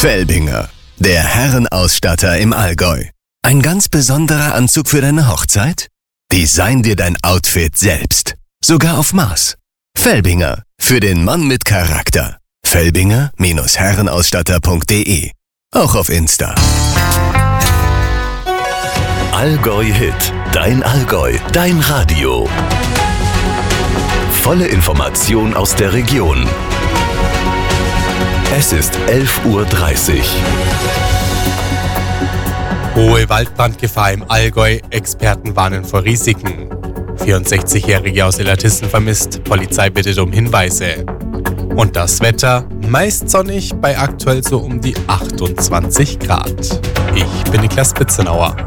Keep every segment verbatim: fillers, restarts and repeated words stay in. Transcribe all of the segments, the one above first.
Felbinger, der Herrenausstatter im Allgäu. Ein ganz besonderer Anzug für deine Hochzeit? Design dir dein Outfit selbst. Sogar auf Maß. Felbinger, für den Mann mit Charakter. Felbinger Herrenausstatter punkt de. Auch auf Insta. Allgäu Hit. Dein Allgäu. Dein Radio. Volle Information aus der Region. Es ist elf Uhr dreißig. Hohe Waldbrandgefahr im Allgäu. Experten warnen vor Risiken. vierundsechzigjährige aus Illertissen vermisst. Polizei bittet um Hinweise. Und das Wetter, meist sonnig bei aktuell so um die achtundzwanzig Grad. Ich bin Niklas Spitzenauer.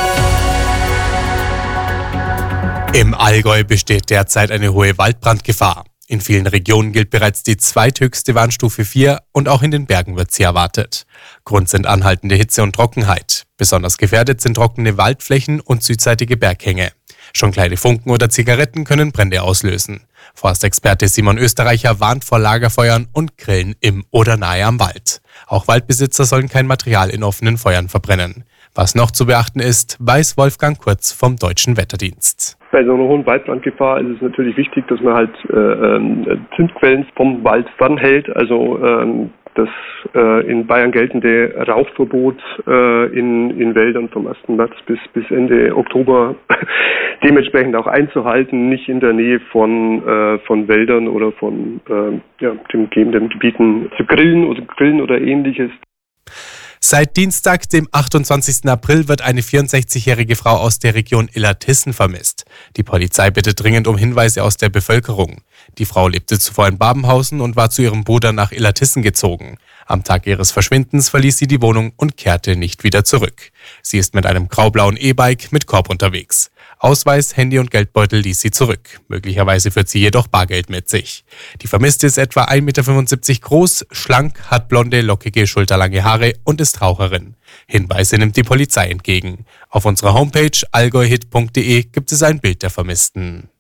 Im Allgäu besteht derzeit eine hohe Waldbrandgefahr. In vielen Regionen gilt bereits die zweithöchste Warnstufe vier und auch in den Bergen wird sie erwartet. Grund sind anhaltende Hitze und Trockenheit. Besonders gefährdet sind trockene Waldflächen und südseitige Berghänge. Schon kleine Funken oder Zigaretten können Brände auslösen. Forstexperte Simon Österreicher warnt vor Lagerfeuern und Grillen im oder nahe am Wald. Auch Waldbesitzer sollen kein Material in offenen Feuern verbrennen. Was noch zu beachten ist, weiß Wolfgang Kurz vom Deutschen Wetterdienst. Bei so einer hohen Waldbrandgefahr ist es natürlich wichtig, dass man halt äh, Zündquellen vom Wald fernhält. Also ähm, das äh, in Bayern geltende Rauchverbot äh, in, in Wäldern vom ersten März bis, bis Ende Oktober dementsprechend auch einzuhalten, nicht in der Nähe von, äh, von Wäldern oder von äh, ja, den umgebenden Gebieten zu grillen oder grillen oder ähnliches. Seit Dienstag, dem achtundzwanzigsten April, wird eine vierundsechzigjährige Frau aus der Region Illertissen vermisst. Die Polizei bittet dringend um Hinweise aus der Bevölkerung. Die Frau lebte zuvor in Babenhausen und war zu ihrem Bruder nach Illertissen gezogen. Am Tag ihres Verschwindens verließ sie die Wohnung und kehrte nicht wieder zurück. Sie ist mit einem graublauen E-Bike mit Korb unterwegs. Ausweis, Handy und Geldbeutel ließ sie zurück. Möglicherweise führt sie jedoch Bargeld mit sich. Die Vermisste ist etwa ein Meter fünfundsiebzig groß, schlank, hat blonde, lockige, schulterlange Haare und ist Raucherin. Hinweise nimmt die Polizei entgegen. Auf unserer Homepage allgäuhit punkt de gibt es ein Bild der Vermissten.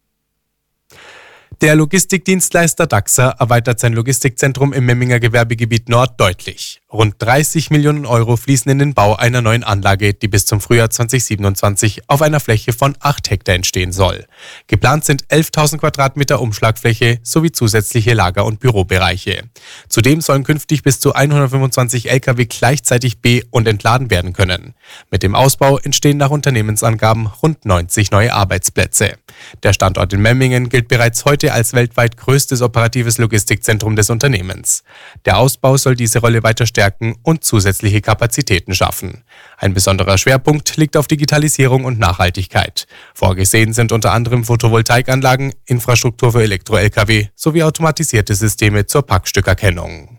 Der Logistikdienstleister Dachser erweitert sein Logistikzentrum im Memminger Gewerbegebiet Nord deutlich. Rund dreißig Millionen Euro fließen in den Bau einer neuen Anlage, die bis zum Frühjahr zweitausendsiebenundzwanzig auf einer Fläche von acht Hektar entstehen soll. Geplant sind elftausend Quadratmeter Umschlagfläche sowie zusätzliche Lager- und Bürobereiche. Zudem sollen künftig bis zu hundertfünfundzwanzig L K W gleichzeitig be- und entladen werden können. Mit dem Ausbau entstehen nach Unternehmensangaben rund neunzig neue Arbeitsplätze. Der Standort in Memmingen gilt bereits heute als weltweit größtes operatives Logistikzentrum des Unternehmens. Der Ausbau soll diese Rolle weiter stärken und zusätzliche Kapazitäten schaffen. Ein besonderer Schwerpunkt liegt auf Digitalisierung und Nachhaltigkeit. Vorgesehen sind unter anderem Photovoltaikanlagen, Infrastruktur für Elektro-L K W sowie automatisierte Systeme zur Packstückerkennung.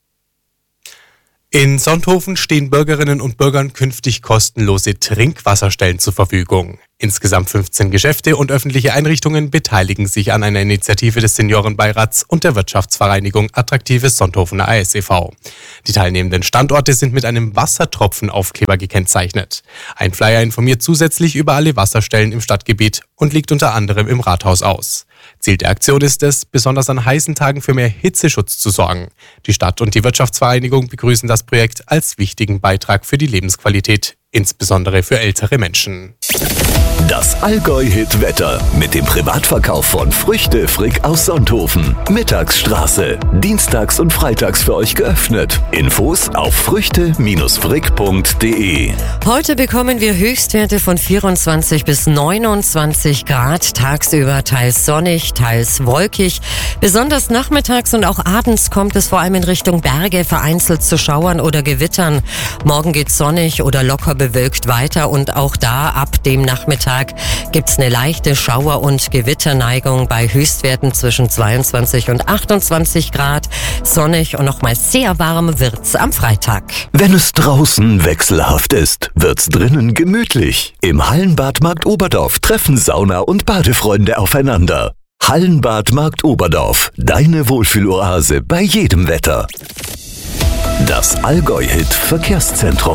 In Sonthofen stehen Bürgerinnen und Bürgern künftig kostenlose Trinkwasserstellen zur Verfügung. Insgesamt fünfzehn Geschäfte und öffentliche Einrichtungen beteiligen sich an einer Initiative des Seniorenbeirats und der Wirtschaftsvereinigung Attraktives Sonthofener A S e V. Die teilnehmenden Standorte sind mit einem Wassertropfenaufkleber gekennzeichnet. Ein Flyer informiert zusätzlich über alle Wasserstellen im Stadtgebiet und liegt unter anderem im Rathaus aus. Ziel der Aktion ist es, besonders an heißen Tagen für mehr Hitzeschutz zu sorgen. Die Stadt und die Wirtschaftsvereinigung begrüßen das Projekt als wichtigen Beitrag für die Lebensqualität, insbesondere für ältere Menschen. Das Allgäu-Hit-Wetter mit dem Privatverkauf von Früchte Frick aus Sonthofen. Mittagsstraße. Dienstags und freitags für euch geöffnet. Infos auf früchte frick punkt de. Heute bekommen wir Höchstwerte von vierundzwanzig bis neunundzwanzig Grad. Tagsüber teils sonnig, teils wolkig. Besonders nachmittags und auch abends kommt es vor allem in Richtung Berge vereinzelt zu Schauern oder Gewittern. Morgen geht's sonnig oder locker bewölkt weiter und auch da ab dem Nachmittag gibt es eine leichte Schauer- und Gewitterneigung bei Höchstwerten zwischen zweiundzwanzig und achtundzwanzig Grad. Sonnig und nochmal sehr warm wird's am Freitag. Wenn es draußen wechselhaft ist, wird's drinnen gemütlich. Im Hallenbad Markt Oberdorf treffen Sauna und Badefreunde aufeinander. Hallenbad Markt Oberdorf, deine Wohlfühloase bei jedem Wetter. Das Allgäu-Hit Verkehrszentrum.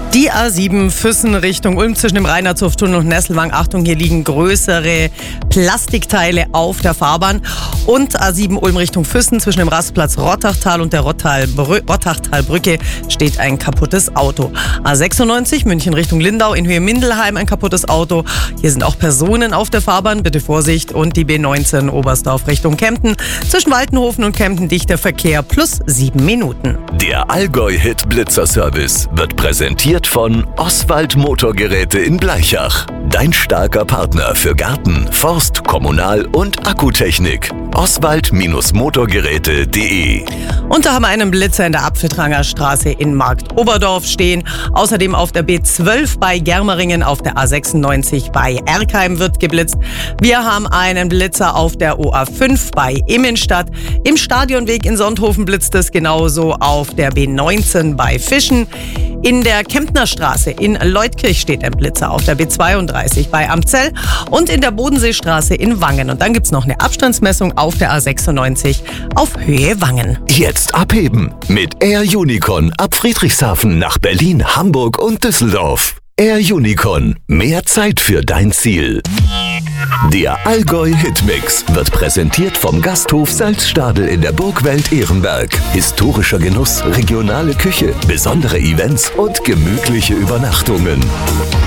Die A sieben Füssen Richtung Ulm zwischen dem Reinhardtshoftunnel und Nesselwang. Achtung, hier liegen größere Plastikteile auf der Fahrbahn. Und A sieben Ulm Richtung Füssen zwischen dem Rastplatz Rottachtal und der Rottachtalbrü- Rottachtalbrücke steht ein kaputtes Auto. A sechsundneunzig München Richtung Lindau in Höhe Mindelheim ein kaputtes Auto. Hier sind auch Personen auf der Fahrbahn, bitte Vorsicht. Und die B neunzehn Oberstdorf Richtung Kempten zwischen Waltenhofen und Kempten dichter Verkehr plus sieben Minuten. Der Allgäu-Hit Blitzer Service wird präsentiert von Oswald Motorgeräte in Blaichach. Dein starker Partner für Garten, Forst, Kommunal- und Akkutechnik. Oswald Motorgeräte punkt de. Und da haben wir einen Blitzer in der Apfeltranger Straße in Marktoberdorf stehen. Außerdem auf der B zwölf bei Germeringen, auf der A sechsundneunzig bei Erkheim wird geblitzt. Wir haben einen Blitzer auf der O A fünf bei Immenstadt. Im Stadionweg in Sonthofen blitzt es genauso, auf der B neunzehn bei Fischen. In der Kemptner Straße in Leutkirch steht ein Blitzer, auf der B zweiunddreißig bei Amzell und in der Bodenseestraße in Wangen. Und dann gibt's noch eine Abstandsmessung auf der A sechsundneunzig auf Höhe Wangen. Jetzt abheben mit Air Unicorn ab Friedrichshafen nach Berlin, Hamburg und Düsseldorf. Air Unicorn, mehr Zeit für dein Ziel. Der Allgäu Hitmix wird präsentiert vom Gasthof Salzstadel in der Burgwelt Ehrenberg. Historischer Genuss, regionale Küche, besondere Events und gemütliche Übernachtungen.